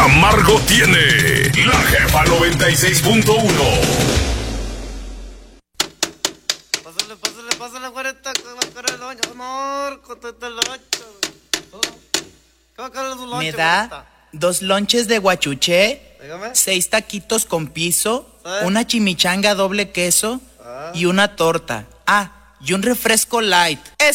amargo tiene la Jefa 96.1. Pásale, güerita, con el lonche, amor, con el lonche. ¿Me da 2 lonches de guachuché, Dígame. 6 taquitos con piso, ¿Sí? una chimichanga doble queso y una torta? Ah, y un refresco light.